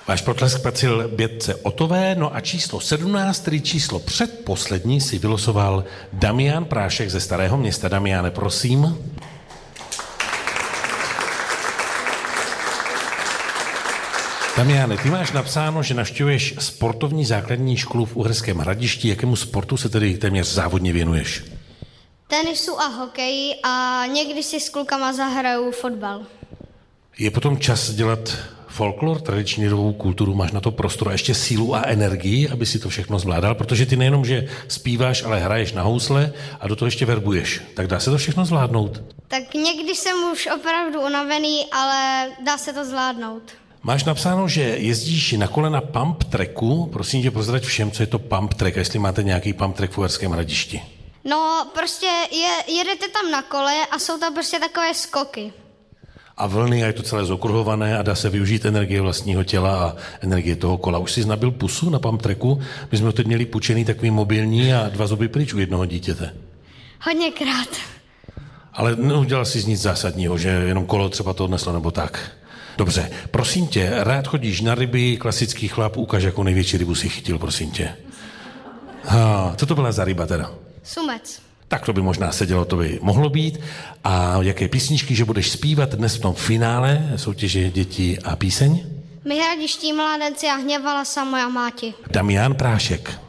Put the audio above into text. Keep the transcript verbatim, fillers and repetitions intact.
Váš potlesk patřil Bětce Otové, no a číslo sedmnáct, tedy číslo předposlední, si vylosoval Damian Prášek ze Starého Města. Damiane, prosím. Damiane, ty máš napsáno, že navštěvuješ sportovní základní školu v Uherském Hradišti. Jakému sportu se tedy téměř závodně věnuješ? Tenisu a hokeji a někdy si s klukama zahraju fotbal. Je potom čas dělat folklor, tradiční lidovou kulturu, máš na to prostor a ještě sílu a energii, aby si to všechno zvládal, protože ty nejenom, že zpíváš, ale hraješ na housle a do toho ještě verbuješ. Tak dá se to všechno zvládnout? Tak někdy jsem už opravdu unavený, ale dá se to zvládnout. Máš napsáno, že jezdíš na kole na pump tracku. Prosím tě, prozrať všem, co je to pump track, a jestli máte nějaký pump track v Uherském Hradišti. No, prostě je, jedete tam na kole a jsou tam prostě takové skoky. A vlny, a je to celé zokruhované a dá se využít energie vlastního těla a energie toho kola. Už jsi nabil pusu na pump tracku? My jsme teď měli půjčený takový mobilní a dva zuby pryč u jednoho dítěte. Hodněkrát. Ale neudělal jsi nic zásadního, že jenom kolo třeba to odneslo nebo tak. Dobře, prosím tě, rád chodíš na ryby, klasický chlap, ukaž, jakou největší rybu si chytil, prosím tě. Ha, co to byla za ryba teda? Sumec. Tak to by možná sedělo, to by mohlo být. A jaké písničky, že budeš zpívat dnes v tom finále soutěže Děti a píseň? My hradiští mládenci a hněvala sa moja máti. Damian Prášek.